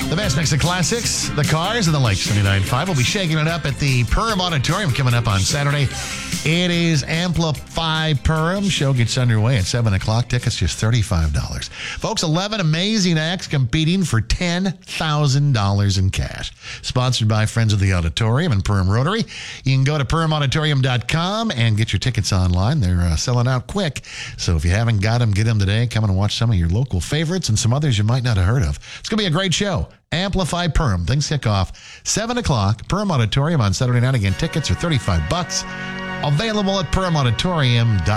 The best mix of classics, the Cars, and the Lakes 99.5. We'll be shaking it up at the Perham Auditorium coming up on Saturday. It is Amplify Perham. Show gets underway at 7 o'clock. Tickets just $35. Folks, 11 amazing acts competing for $10,000 in cash. Sponsored by Friends of the Auditorium and Perham Rotary. You can go to PerhamAuditorium.com and get your tickets online. They're selling out quick. So if you haven't got them, get them today. Come and watch some of your local favorites and some others you might not have heard of. It's going to be a great show. Amplify Perham. Things kick off 7 o'clock. Perham Auditorium on Saturday night. Again, tickets are $35. Available at PerhamAuditorium.com.